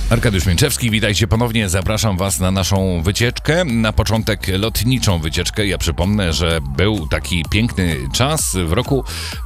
Arkadiusz Mięczewski, witajcie ponownie. Zapraszam Was na naszą wycieczkę. Na początek lotniczą wycieczkę. Ja przypomnę, że był taki piękny czas. W roku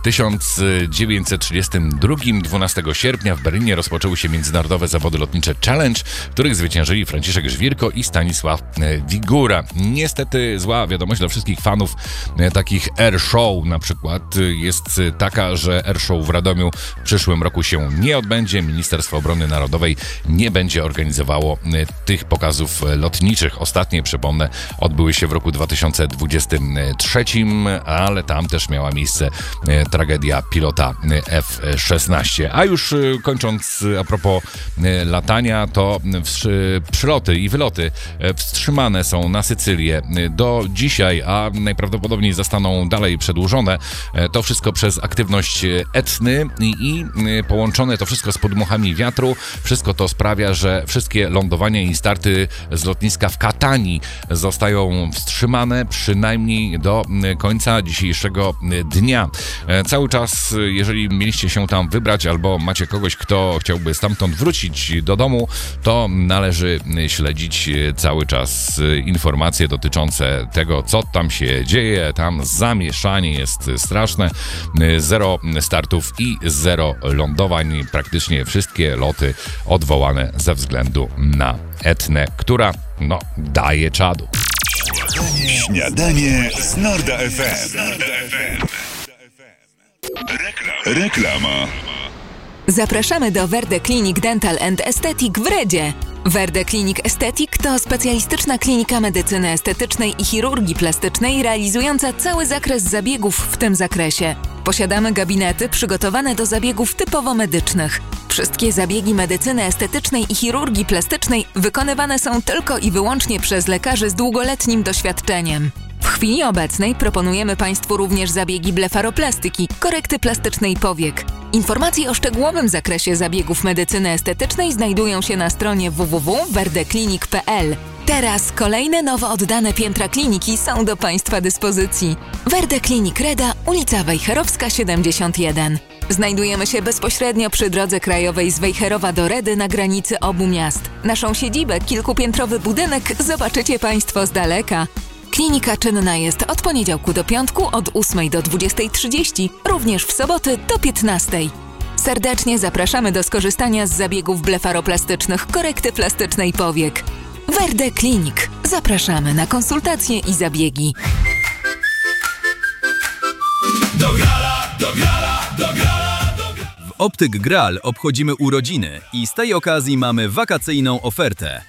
1932, 12 sierpnia w Berlinie rozpoczęły się międzynarodowe zawody lotnicze Challenge, w których zwyciężyli Franciszek Żwirko i Stanisław Wigura. Niestety zła wiadomość dla wszystkich fanów takich air show na przykład jest taka, że air show w Radomiu w przyszłym roku się nie odbędzie. Ministerstwo Obrony Narodowej nie będzie organizowało tych pokazów lotniczych. Ostatnie, przypomnę, odbyły się w roku 2023, ale tam też miała miejsce tragedia pilota F-16. A już kończąc, a propos latania, to przyloty i wyloty wstrzymane są na Sycylię do dzisiaj, a najprawdopodobniej zostaną dalej przedłużone. To wszystko przez aktywność Etny i połączone to wszystko z podmuchami wiatru. Wszystko to sprawia, że wszystkie lądowania i starty z lotniska w Katanii zostają wstrzymane przynajmniej do końca dzisiejszego dnia. Cały czas, jeżeli mieliście się tam wybrać albo macie kogoś, kto chciałby stamtąd wrócić do domu, to należy śledzić cały czas informacje dotyczące tego, co tam się dzieje. Tam zamieszanie jest straszne. 0 startów i 0 lądowań. Praktycznie wszystkie loty odwołane ze względu na Etnę, która daje czadu. Śniadanie z Norda FM. Reklama. Zapraszamy do Verde Clinic Dental and Aesthetic w Redzie. Verde Clinic Aesthetic to specjalistyczna klinika medycyny estetycznej i chirurgii plastycznej realizująca cały zakres zabiegów w tym zakresie. Posiadamy gabinety przygotowane do zabiegów typowo medycznych. Wszystkie zabiegi medycyny estetycznej i chirurgii plastycznej wykonywane są tylko i wyłącznie przez lekarzy z długoletnim doświadczeniem. W chwili obecnej proponujemy Państwu również zabiegi blefaroplastyki, korekty plastycznej powiek. Informacje o szczegółowym zakresie zabiegów medycyny estetycznej znajdują się na stronie www.verdeclinic.pl. Teraz kolejne nowo oddane piętra kliniki są do Państwa dyspozycji. Verde Clinic Reda, ulica Wejherowska 71. Znajdujemy się bezpośrednio przy drodze krajowej z Wejherowa do Redy na granicy obu miast. Naszą siedzibę, kilkupiętrowy budynek, zobaczycie Państwo z daleka. Klinika czynna jest od poniedziałku do piątku od 8 do 20:30, również w soboty do 15. Serdecznie zapraszamy do skorzystania z zabiegów blefaroplastycznych, korekty plastycznej powiek. Verde Clinic. Zapraszamy na konsultacje i zabiegi. Do grala, do grala, do grala, do grala. W Optyk Gral obchodzimy urodziny i z tej okazji mamy wakacyjną ofertę.